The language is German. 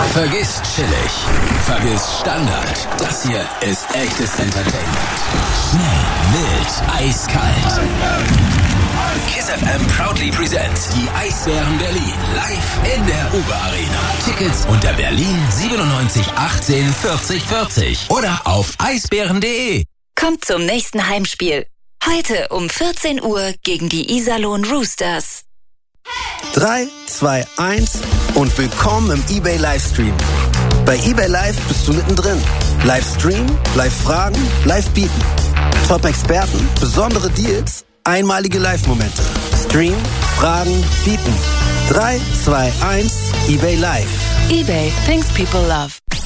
Vergiss chillig. Vergiss Standard. Das hier ist echtes Entertainment. Schnell, wild, eiskalt. Kiss FM proudly presents die Eisbären Berlin live in der Uber Arena. Tickets unter Berlin 97 18 40 40 oder auf eisbären.de. Kommt zum nächsten Heimspiel. Heute um 14 Uhr gegen die Iserlohn Roosters. 3, 2, 1 und willkommen im eBay Livestream. Bei eBay Live bist du mittendrin. Livestream, Live-Fragen, Live-Bieten. Top-Experten, besondere Deals, einmalige Live-Momente. Stream, Fragen, Bieten. 3, 2, 1, eBay Live. eBay, things people love.